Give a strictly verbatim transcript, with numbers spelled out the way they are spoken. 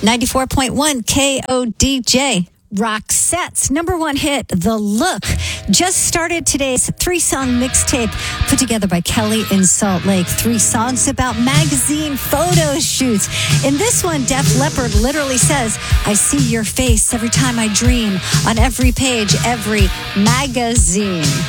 ninety-four point one K O D J. Roxette's number one hit, The Look, just started today's three-song mixtape put together by Kelly in Salt Lake. Three songs about magazine photo shoots. In this one, Def Leppard literally says, I see your face every time I dream, on every page, every magazine.